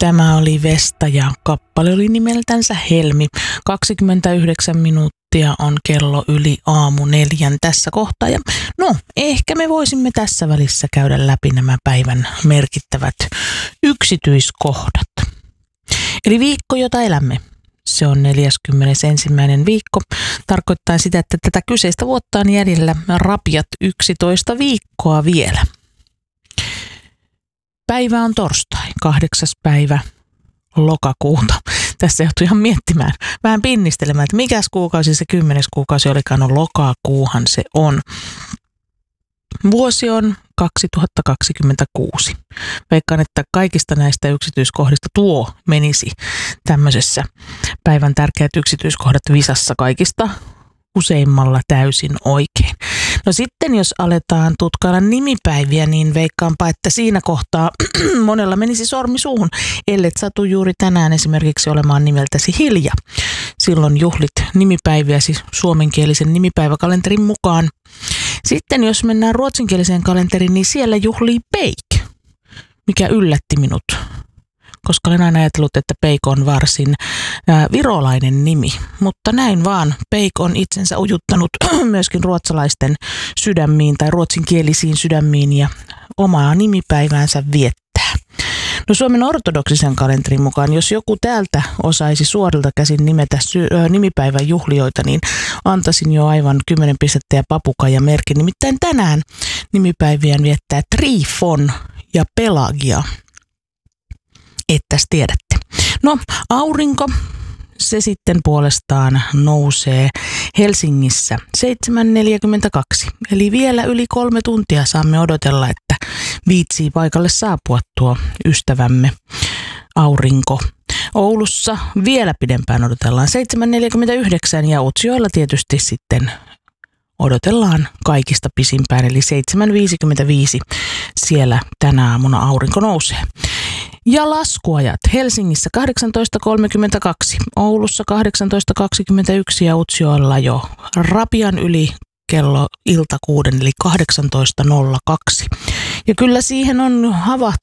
Tämä oli Vesta ja kappale oli nimeltänsä Helmi. 29 minuuttia on kello yli aamu 4 tässä kohtaa. Ja ehkä me voisimme tässä välissä käydä läpi nämä päivän merkittävät yksityiskohdat. Eli viikko, jota elämme. Se on 41. viikko. Tarkoittaa sitä, että tätä kyseistä vuotta on jäljellä rapiat 11 viikkoa vielä. Päivä on torstai, 8. päivä lokakuuta. Tässä joutuu ihan miettimään, vähän pinnistelemään, että mikäs kuukausi se 10. kuukausi olikaan, lokakuuhan se on. Vuosi on 2026. Veikkaan, että kaikista näistä yksityiskohdista tuo menisi tämmöisessä päivän tärkeät yksityiskohdat visassa kaikista useimmalla täysin oikein. No sitten jos aletaan tutkailla nimipäiviä, niin veikkaanpa, että siinä kohtaa monella menisi sormi suuhun, ellet satu juuri tänään esimerkiksi olemaan nimeltäsi Hilja. Silloin juhlit nimipäiviäsi suomenkielisen nimipäiväkalenterin mukaan. Sitten jos mennään ruotsinkieliseen kalenteriin, niin siellä juhlii Peik, mikä yllätti minut, koska olen aina ajatellut, että Peik on varsin virolainen nimi. Mutta näin vaan, Peik on itsensä ujuttanut myöskin ruotsalaisten sydämiin tai ruotsinkielisiin sydämiin ja omaa nimipäiväänsä viettää. No Suomen ortodoksisen kalenterin mukaan, jos joku täältä osaisi suorilta käsin nimetä nimipäivän juhlioita, niin antaisin jo aivan 10 pistettä ja papukaija merkin. Nimittäin tänään nimipäiviään viettää Trifon ja Pelagia. Ettäs tiedätte. No, aurinko, se sitten puolestaan nousee Helsingissä 7.42. Eli vielä yli 3 tuntia saamme odotella, että viitsii paikalle saapua tuo ystävämme aurinko. Oulussa vielä pidempään odotellaan 7.49 ja Utsjoella tietysti sitten odotellaan kaikista pisimpään, eli 7.55 siellä tänä aamuna aurinko nousee. Ja laskuajat Helsingissä 18.32, Oulussa 18.21 ja Utsjoella jo rapian yli kello ilta 6, eli 18.02. Ja kyllä siihen on